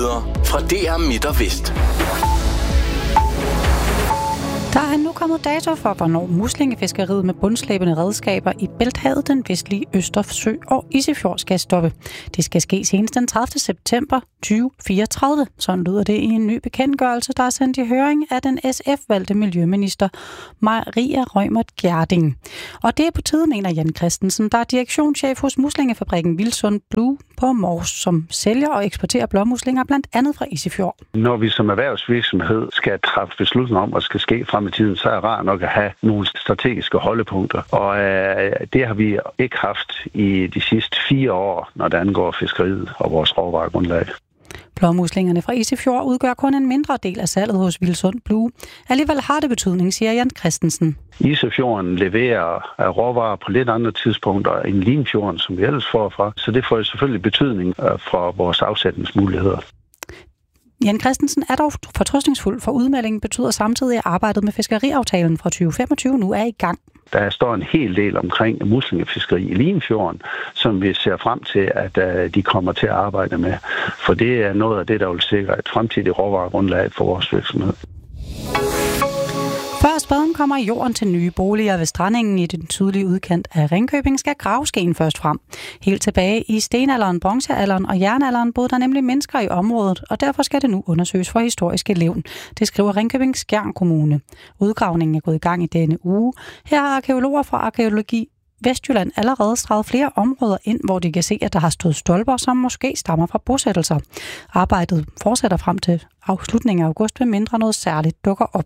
Nyheder fra DR Midt og Vest. Der er nu kommet dato for, hvornår muslingefiskeriet med bundslæbende redskaber i Bælthavet, den vestlige Østersø og Isefjord skal stoppe. Det skal ske senest den 30. september 2034. Sådan lyder det i en ny bekendtgørelse, der er sendt i høring af den SF-valgte miljøminister Maria Reumert Gjerding. Og det er på tide, mener Jan Christensen, der er direktionschef hos muslingefabrikken Vilsund Blue på Mors, som sælger og eksporterer blåmuslinger blandt andet fra Isefjord. Når vi som erhvervsvirksomhed skal træffe beslutninger om, hvad skal ske frem i tiden, så er det rart nok at have nogle strategiske holdepunkter. Og det har vi ikke haft i de sidste 4 år, når det angår fiskeriet og vores råvaregrundlag. Blåmuslingerne fra Isefjord udgør kun en mindre del af salget hos Vilsund Blue. Alligevel har det betydning, siger Jan Christensen. Isefjorden leverer råvarer på lidt andre tidspunkter end Limfjorden, som vi ellers får fra. Så det får jo selvfølgelig betydning for vores afsætningsmuligheder. Jan Christensen er dog fortrøstningsfuld, for udmeldingen betyder samtidig, at arbejdet med fiskeriaftalen fra 2025 nu er i gang. Der står en hel del omkring muslingefiskeri i Limfjorden, som vi ser frem til, at de kommer til at arbejde med. For det er noget af det, der vil sikre et fremtidigt råvaregrundlag for vores virksomhed. Før spaden kommer jorden til nye boliger ved strandingen i den sydlige udkant af Ringkøbing, skal gravskeen først frem. Helt tilbage i stenalderen, bronzealderen og jernalderen boede der nemlig mennesker i området, og derfor skal det nu undersøges for historiske levn. Det skriver Ringkøbing Skjern Kommune. Udgravningen er gået i gang i denne uge. Her har arkæologer fra Arkæologi Vestjylland allerede streget flere områder ind, hvor de kan se, at der har stået stolper, som måske stammer fra bosættelser. Arbejdet fortsætter frem til afslutningen af august, ved mindre noget særligt dukker op.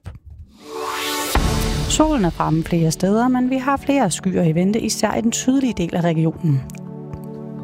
Solen er fremme flere steder, men vi har flere skyer i vente, især i den sydlige del af regionen.